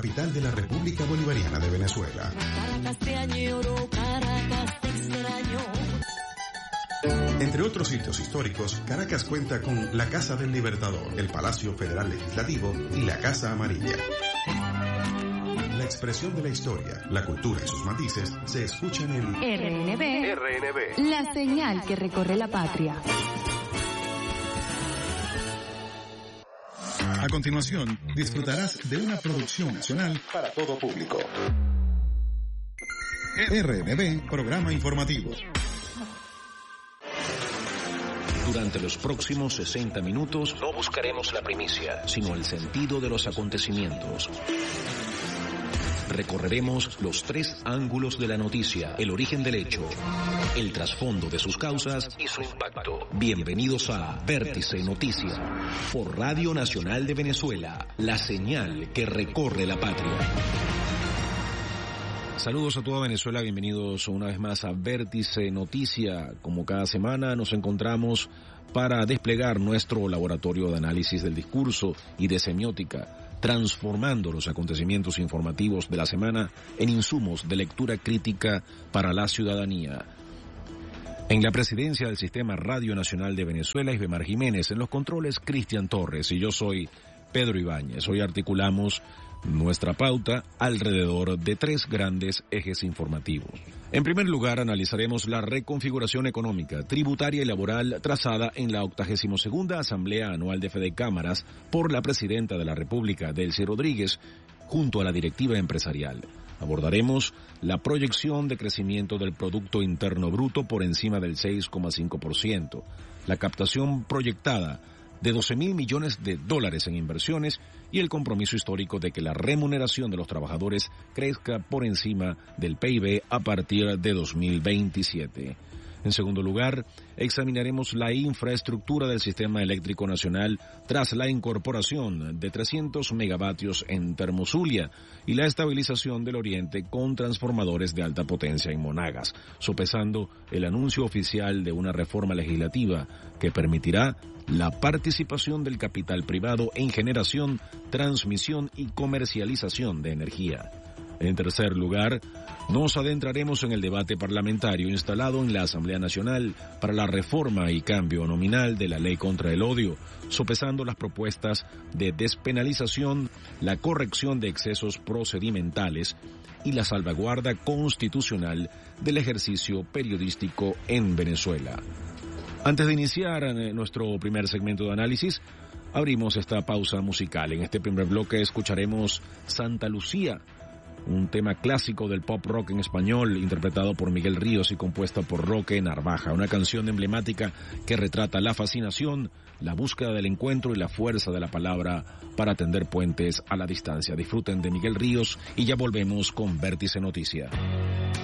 capital de la República Bolivariana de Venezuela. Caracas te añoro, Caracas te extraño. Entre otros sitios históricos, Caracas cuenta con la Casa del Libertador, el Palacio Federal Legislativo y la Casa Amarilla. La expresión de la historia, la cultura y sus matices se escuchan en RNB, la señal que recorre la patria. A continuación, disfrutarás de una producción nacional para todo público. RNB, programa informativo. Durante los próximos 60 minutos no buscaremos la primicia, sino el sentido de los acontecimientos. Recorreremos los tres ángulos de la noticia, el origen del hecho, el trasfondo de sus causas y su impacto. Bienvenidos a Vértice Noticias, por Radio Nacional de Venezuela, la señal que recorre la patria. Saludos a toda Venezuela, bienvenidos una vez más a Vértice Noticia. Como cada semana nos encontramos para desplegar nuestro laboratorio de análisis del discurso y de semiótica, transformando los acontecimientos informativos de la semana en insumos de lectura crítica para la ciudadanía. En la presidencia del Sistema Radio Nacional de Venezuela, Isbemar Jiménez, en los controles, Cristian Torres, y yo soy Pedro Ibáñez. Hoy articulamos nuestra pauta alrededor de tres grandes ejes informativos. En primer lugar, analizaremos la reconfiguración económica, tributaria y laboral trazada en la 82ª Asamblea Anual de Fedecámaras por la Presidenta de la República, Delcy Rodríguez, junto a la directiva empresarial. Abordaremos la proyección de crecimiento del Producto Interno Bruto por encima del 6,5%, la captación proyectada de 12.000 millones de dólares en inversiones y el compromiso histórico de que la remuneración de los trabajadores crezca por encima del PIB a partir de 2027. En segundo lugar, examinaremos la infraestructura del sistema eléctrico nacional tras la incorporación de 300 megavatios en Termozulia y la estabilización del oriente con transformadores de alta potencia en Monagas, sopesando el anuncio oficial de una reforma legislativa que permitirá la participación del capital privado en generación, transmisión y comercialización de energía. En tercer lugar, nos adentraremos en el debate parlamentario instalado en la Asamblea Nacional para la reforma y cambio nominal de la Ley contra el Odio, sopesando las propuestas de despenalización, la corrección de excesos procedimentales y la salvaguarda constitucional del ejercicio periodístico en Venezuela. Antes de iniciar nuestro primer segmento de análisis, abrimos esta pausa musical. En este primer bloque escucharemos Santa Lucía, un tema clásico del pop rock en español, interpretado por Miguel Ríos y compuesta por Roque Narvaja, una canción emblemática que retrata la fascinación, la búsqueda del encuentro y la fuerza de la palabra para tender puentes a la distancia. Disfruten de Miguel Ríos y ya volvemos con Vértice Noticia.